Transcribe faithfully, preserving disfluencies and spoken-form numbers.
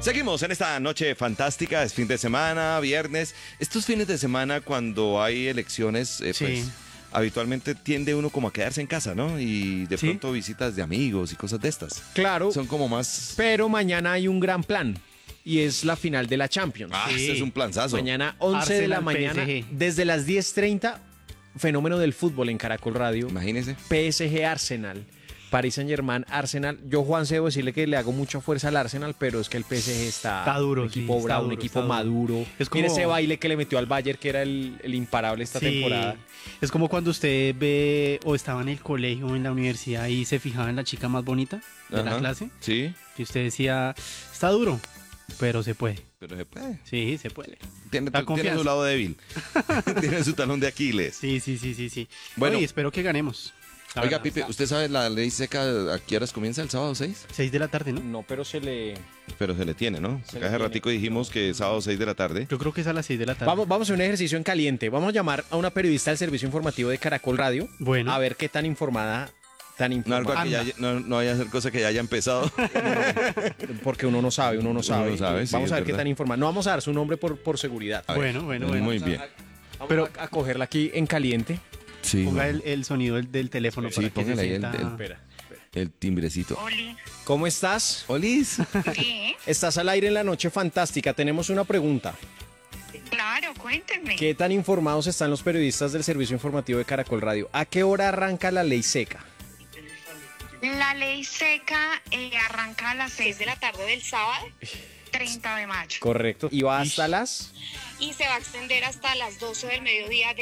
Seguimos en esta noche fantástica, es fin de semana, viernes. Estos fines de semana cuando hay elecciones, eh, Sí. pues habitualmente tiende uno como a quedarse en casa, ¿no? Y de Sí. pronto visitas de amigos y cosas de estas. Claro, Son como más... pero mañana hay un gran plan y es la final de la Champions. Ah, Sí. ese es un planzazo. Mañana once de la Arsenal, mañana, P S G. desde las diez treinta, fenómeno del fútbol en Caracol Radio. Imagínese. P S G Arsenal, Paris Saint Germain Arsenal. Yo, Juan, debo decirle que le hago mucha fuerza al Arsenal, pero es que el P S G está, Está duro, un sí, equipo está bravo, un duro, equipo está duro. maduro. Es como- Mire ese baile que le metió al Bayern, que era el, el imparable esta Sí, temporada. es como cuando usted ve o estaba en el colegio o en la universidad y se fijaba en la chica más bonita de la Ajá. clase, Sí, que usted decía, está duro, pero se puede. pero se puede. Sí, se puede. Tiene, Da tiene confianza. su lado débil. Tiene su talón de Aquiles. Sí, sí, sí, sí, sí. Bueno. Bueno, y espero que ganemos. la Oiga, verdad. Pipe, ¿usted sabe la ley seca a qué horas comienza el sábado seis? Seis de la tarde, ¿no? No, pero se le... Pero se le tiene, ¿no? Se Acá le hace tiene. ratico dijimos que sábado seis de la tarde. Yo creo que es a las seis de la tarde. Vamos, vamos a hacer un ejercicio en caliente. Vamos a llamar a una periodista del servicio informativo de Caracol Radio. Bueno. A ver qué tan informada, tan No, algo informada. que ya, Anda. no, no vaya a ser cosa que ya haya empezado. Porque uno no sabe, uno no sabe. no sabe, sí, vamos es a ver qué verdad. tan informada. No vamos a dar su nombre por, por seguridad. A ver, Bueno, bueno, bueno. Muy bien. Vamos Pero- a, a cogerla aquí en caliente. Sí, Ponga bueno. el, el sonido del, del teléfono Sí, para que se póngale ahí el- sienta... el- Espera. el timbrecito. Oli, ¿Cómo estás? Olis. sí, Estás al aire en la noche fantástica. Tenemos una pregunta. claro, cuéntenme. ¿Qué tan informados están los periodistas del servicio informativo de Caracol Radio? ¿A qué hora arranca la ley seca? La ley seca eh, arranca a las seis de la tarde del sábado, treinta de mayo, Correcto. ¿Y va hasta las...? y se va a extender hasta las doce del mediodía